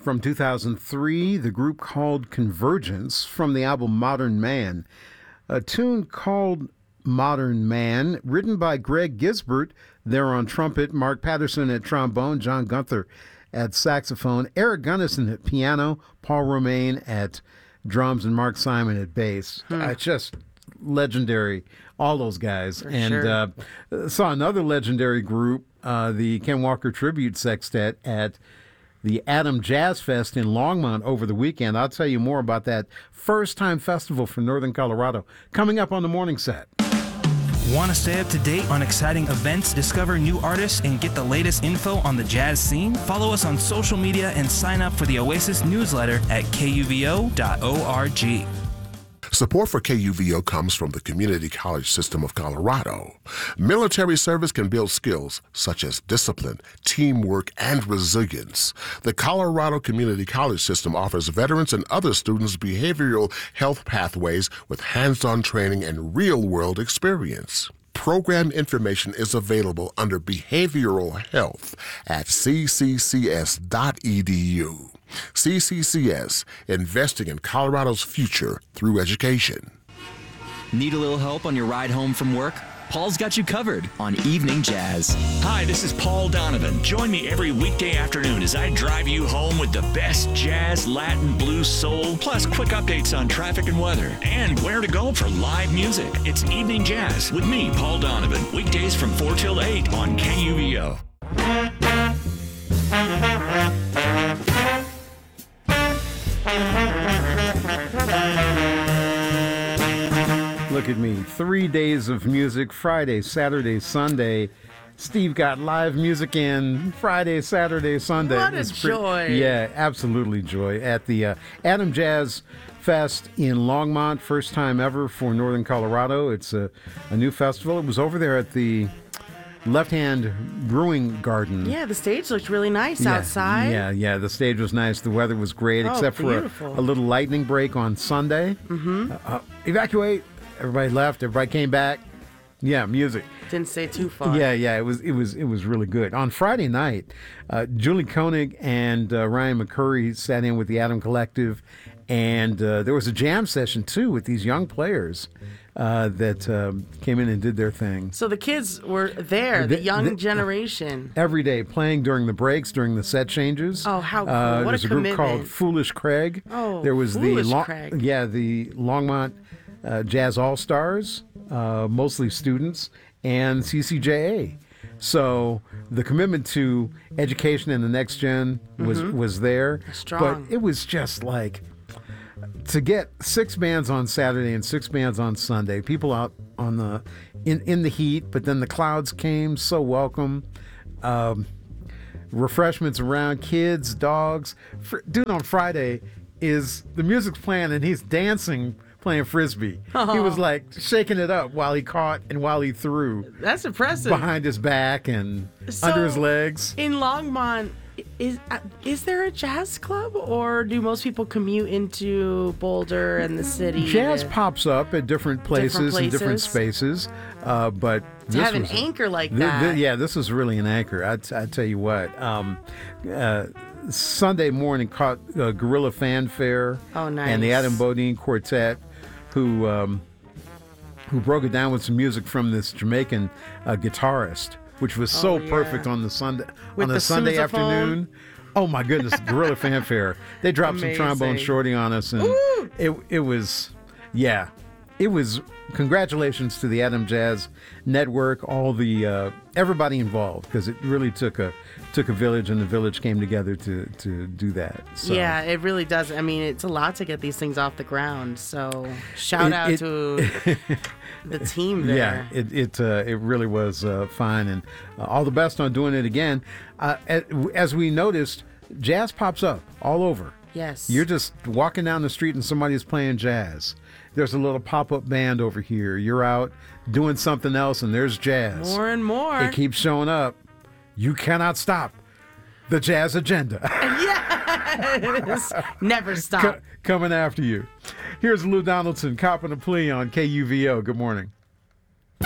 from 2003, the group called Convergence from the album Modern Man. A tune called Modern Man, written by Greg Gisbert, there on trumpet, Mark Patterson at trombone, John Gunther at saxophone, Eric Gunnison at piano, Paul Romaine at drums, and Mark Simon at bass. Just legendary, all those guys. Saw another legendary group, the Ken Walker Tribute Sextet, at the Adam Jazz Fest in Longmont over the weekend. I'll tell you more about that first-time festival for Northern Colorado coming up on the morning set. Want to stay up to date on exciting events, discover new artists, and get the latest info on the jazz scene? Follow us on social media and sign up for the Oasis newsletter at kuvo.org. Support for KUVO comes from the Community College System of Colorado. Military service can build skills such as discipline, teamwork, and resilience. The Colorado Community College System offers veterans and other students behavioral health pathways with hands-on training and real-world experience. Program information is available under Behavioral Health at cccs.edu. CCCS, investing in Colorado's future through education. Need a little help on your ride home from work? Paul's got you covered on Evening Jazz. Hi, this is Paul Donovan. Join me every weekday afternoon as I drive you home with the best jazz, Latin, blues, soul, plus quick updates on traffic and weather, and where to go for live music. It's Evening Jazz with me, Paul Donovan, weekdays from 4 till 8 on KUVO. Look at me. 3 days of music, Friday, Saturday, Sunday. Steve got live music in Friday, Saturday, Sunday. What a joy. Yeah, absolutely joy. At the Adam Jazz Fest in Longmont, first time ever for Northern Colorado. It's a new festival. It was over there at the Left Hand Brewing Garden. Yeah, the stage looked really nice outside. Yeah, the stage was nice. The weather was great, except beautiful. for a little lightning break on Sunday. Evacuate. Everybody left. Everybody came back. Yeah, music. Didn't stay too far. Yeah, it was really good. On Friday night, Julie Koenig and Ryan McCurry sat in with the Adam Collective, and there was a jam session too with these young players that came in and did their thing. So the kids were there, the young generation. Every day, playing during the breaks, during the set changes. Oh, how cool. What there's a group called Foolish Craig. Oh, there was Craig. the Longmont Jazz All-Stars, mostly students, and CCJA. So the commitment to education and the next gen was there. Strong. But it was just like, to get 6 bands on Saturday and 6 bands on Sunday, people out on in the heat, but then the clouds came, so welcome. Refreshments around, kids, dogs. Dude, on Friday is the music's playing and he's dancing, playing frisbee. He was like shaking it up while he caught and while he threw. That's impressive. Behind his back and under his legs. In Longmont, is there a jazz club, or do most people commute into Boulder and the city? Jazz pops up at different places and different spaces, but to have an anchor like that. This is really an anchor. I tell you what. Sunday morning caught Guerrilla Fanfare. Oh, nice. And the Adam Bodine Quartet, who broke it down with some music from this Jamaican guitarist, which was so perfect on the Sunday Sunday afternoon. Oh my goodness, Guerrilla Fanfare. They dropped some trombone shorty on us, and it was congratulations to the Adam Jazz Network, all the everybody involved, because it really took a village, and the village came together to do that. So, yeah, it really does. I mean, it's a lot to get these things off the ground. So shout out to the team there. Yeah, it really was fine, and all the best on doing it again. As we noticed, jazz pops up all over. Yes. You're just walking down the street and somebody's playing jazz. There's a little pop-up band over here. You're out doing something else and there's jazz. More and more. It keeps showing up. You cannot stop the jazz agenda. Yes. Never stop. Coming after you. Here's Lou Donaldson, Copping a Plea on KUVO. Good morning.